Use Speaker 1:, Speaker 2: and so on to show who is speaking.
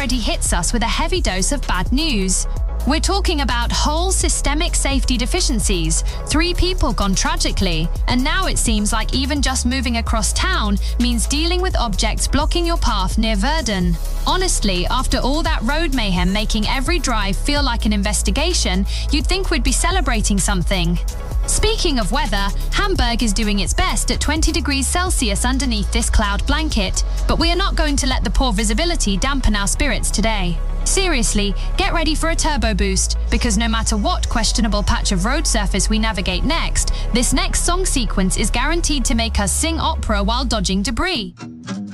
Speaker 1: already hits us with a heavy dose of bad news. We're talking about whole systemic safety deficiencies, 3 people gone tragically, and now it seems like even just moving across town means dealing with objects blocking your path near Verden. Honestly, after all that road mayhem making every drive feel like an investigation, you'd think we'd be celebrating something. Speaking of weather, Hamburg is doing its best at 20 degrees Celsius underneath this cloud blanket, but we are not going to let the poor visibility dampen our spirits today. Seriously, get ready for a turbo boost, because no matter what questionable patch of road surface we navigate next, this next song sequence is guaranteed to make us sing opera while dodging debris.